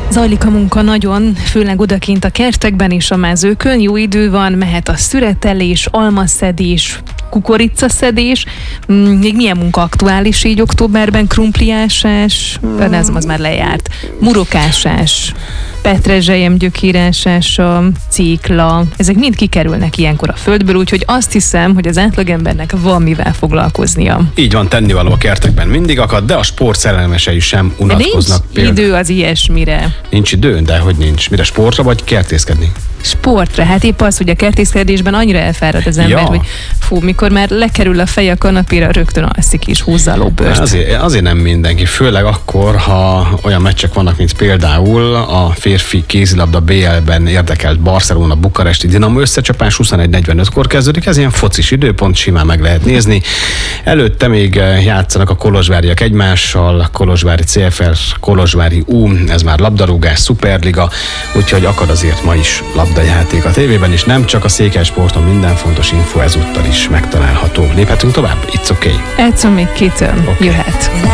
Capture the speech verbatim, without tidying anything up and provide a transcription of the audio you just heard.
Zajlik a munka nagyon, főleg odakint a kertekben és a mezőkön. Jó idő van, mehet a szüretelés, almaszedés, kukoricaszedés. Még milyen munka aktuális így októberben? Krumpliásás, de ez az már lejárt. Murokásás, petrezselyem gyökérásása, cikla, ezek mind kikerülnek ilyenkor a földből, úgyhogy azt hiszem, hogy az átlagembernek van mivel foglalkoznia. Így van, tennivaló a kertekben mindig akad, de a sport szerelmesei sem unatkoznak. De nincs idő az ilyesmire. Nincs idő, de hogy nincs. Mire, sportra vagy kertészkedni? Sportra, hát épp az, hogy a kertészkedésben annyira elfárad az ember, Ja. hogy fú, mikor már lekerül a fej a kanapéra, rögtön alszik és húzza a lóbört. Azért, azért nem mindenki, főleg akkor, ha olyan meccsek vannak, mint például a férfi kézilabda bé el-ben érdekelt Barcelona Bukaresti Dinamo összecsapás huszonegy negyvenötkor kezdődik, ez ilyen focis időpont, simán meg lehet nézni. Előtte még játszanak a kolozsváriak egymással, Kolozsvári cé ef er, Kolozsvári U, ez már labdarúgás, szuperliga, úgyhogy akad azért ma is labdajáték a tévében, és nem csak a Székelysporton, minden fontos info ezúttal is megtalálható. Léphetünk tovább? It's okay. Egyszer még kétszer Okay. jöhet.